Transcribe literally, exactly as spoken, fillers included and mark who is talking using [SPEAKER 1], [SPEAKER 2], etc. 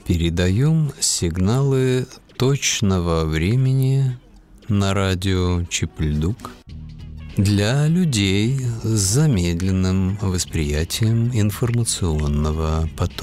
[SPEAKER 1] Передаем сигналы точного времени на радио Чипльдук для людей с замедленным восприятием информационного потока.